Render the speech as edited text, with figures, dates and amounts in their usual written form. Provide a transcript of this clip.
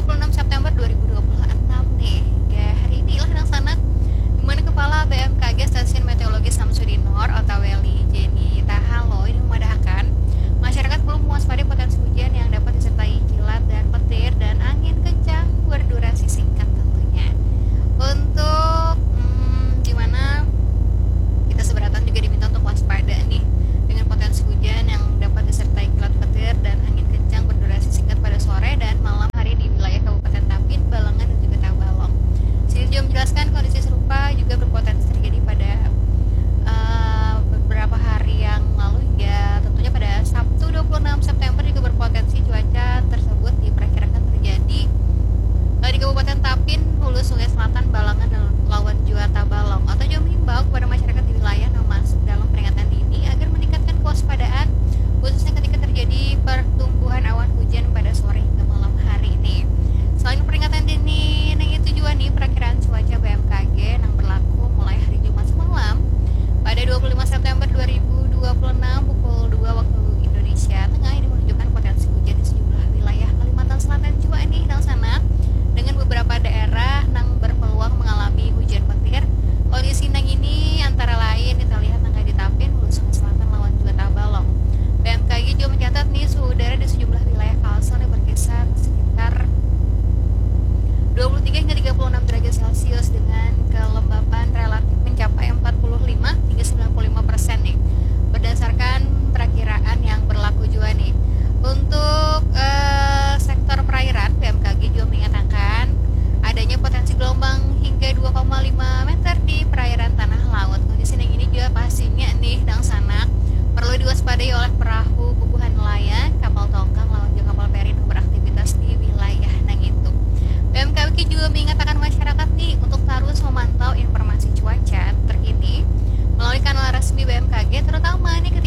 26 September 2026 nih. Ya, hari ini lah sana di mana Kepala BMKG Stasiun Meteorologi Samsudin Nor Otaweli Jenny Tahalo ini memadahkan masyarakat perlu mewaspadai potensi hujan yang dapat disertai kilat dan petir dan angin kencang berdurasi singkat tentunya. Untuk di mana kita seberatan juga diminta untuk waspada nih dengan potensi hujan yang dapat disertai kilat petir dan angin kencang berdurasi singkat pada sore dan malam hari di wilayah Kabupaten Tapin, Balangan dan juga Tabalong. Sini juga menjelaskan kondisi serupa juga berpotensi terjadi pada beberapa hari yang lalu hingga tentunya pada Sabtu 26 September juga berpotensi cuaca tersebut diperkirakan terjadi di Kabupaten Tapin, Hulu Sungai Selatan, Balangan dan Lawan Jua Tabalong. Atau juga mengimbau kepada masyarakat di wilayah yang masuk dalam peringatan dini agar meningkatkan kewaspadaan khususnya ketika terjadi pertumbuhan awan hujan pada sore hingga malam hari ini. Selain peringatan dini, yang itu juga nih perakiraan cuaca BMKG yang berlaku mulai hari Jumat semalam pada 25 September 2026 pukul 2 waktu Indonesia Tengah ini menunjukkan potensi hujan di sejumlah wilayah Kalimantan Selatan juga nih dan sana dengan beberapa daerah yang berpeluang mengalami hujan petir. Kondisi nang ini antara lain kita lihat nangka di Tapin, Hulu Sungai Selatan, Lawan juga Tabalong. BMKG juga mencatat nih suhu udara di sejumlah wilayah Kalsel yang berkisar sekitar 23 hingga 36 derajat Celcius dengan kelembapan relatif mencapai 45 hingga 95% nih berdasarkan perakiraan yang berlaku juga nih. Untuk sektor perairan, BMKG juga menyatakan adanya potensi gelombang hingga 2,5 meter di perairan tanah laut. Kondisi yang ini juga pastinya nih dan sana perlu diwaspadai oleh perahu bubuhan nelayan, kapal tongkang, lawan juga kapal feri yang beraktivitas di wilayah nang itu. BMKG juga mengingatkan masyarakat nih untuk terus memantau informasi cuaca terkini melalui kanal resmi BMKG terutama nih